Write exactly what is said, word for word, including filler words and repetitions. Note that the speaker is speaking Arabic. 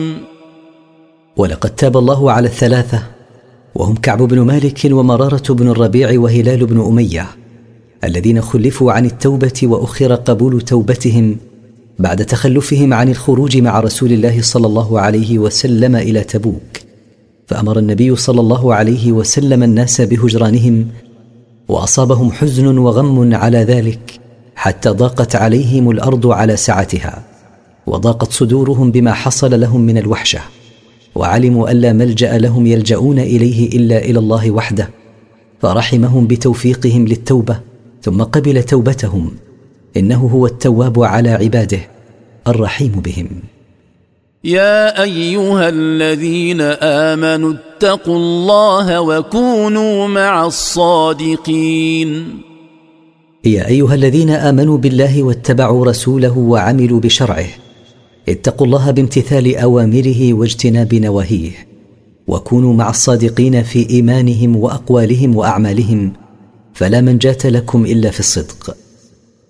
ولقد تاب الله على الثلاثة وهم كعب بن مالك ومرارة بن الربيع وهلال بن أمية الذين خلفوا عن التوبة وأخر قبول توبتهم بعد تخلفهم عن الخروج مع رسول الله صلى الله عليه وسلم إلى تبوك، فأمر النبي صلى الله عليه وسلم الناس بهجرانهم، وأصابهم حزن وغم على ذلك حتى ضاقت عليهم الأرض على سعتها، وضاقت صدورهم بما حصل لهم من الوحشة، وعلموا ألا ملجأ لهم يلجؤون إليه إلا إلى الله وحده، فرحمهم بتوفيقهم للتوبة ثم قبل توبتهم، إنه هو التواب على عباده الرحيم بهم. يا أيها الذين آمنوا اتقوا الله وكونوا مع الصادقين. يا أيها الذين آمنوا بالله واتبعوا رسوله وعملوا بشرعه، اتقوا الله بامتثال أوامره واجتناب نواهيه، وكونوا مع الصادقين في إيمانهم وأقوالهم وأعمالهم، فلا منجاة لكم إلا في الصدق.